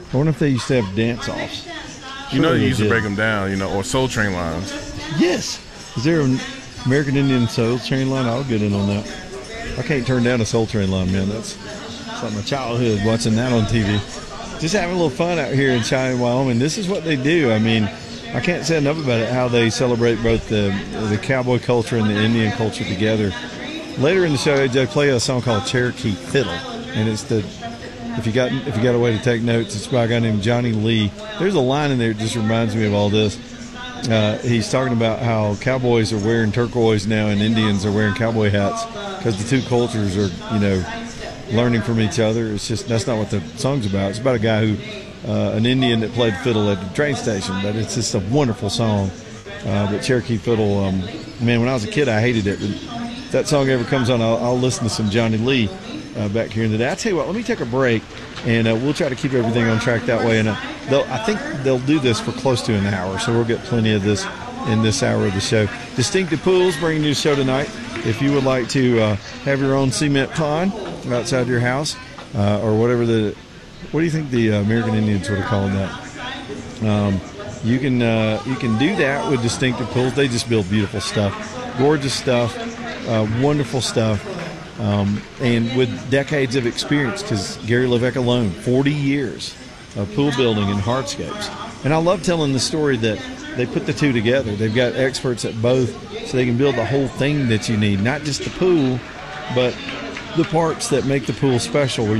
I wonder if they used to have dance-offs. You know, Surely you they used to did. break them down, you know, or Soul Train lines. Yes. Is there an American Indian Soul Train line? I'll get in on that. I can't turn down a Soul Train line, man. That's like my childhood, watching that on TV. Just having a little fun out here in Cheyenne, Wyoming. This is what they do. I mean, I can't say enough about it, how they celebrate both the cowboy culture and the Indian culture together. Later in the show, they play a song called Cherokee Fiddle, and it's if you got a way to take notes, it's by a guy named Johnny Lee. There's a line in there that just reminds me of all this. He's talking about how cowboys are wearing turquoise now and Indians are wearing cowboy hats because the two cultures are, learning from each other. It's just, that's not what the song's about. It's about a guy an Indian that played fiddle at the train station, but it's just a wonderful song. But Cherokee Fiddle, man, when I was a kid, I hated it. But if that song ever comes on, I'll listen to some Johnny Lee back here in the day. I tell you what, let me take a break, and we'll try to keep everything on track that way. And I think they'll do this for close to an hour, so we'll get plenty of this in this hour of the show. Distinctive Pools bringing you the show tonight. If you would like to have your own cement pond outside your house, or whatever what do you think the American Indians would have called that? You can do that with Distinctive Pools. They just build beautiful stuff, gorgeous stuff, wonderful stuff. And with decades of experience, because Gary Levesque alone, 40 years of pool building and hardscapes. And I love telling the story that they put the two together. They've got experts at both, so they can build the whole thing that you need, not just the pool, but the parts that make the pool special, where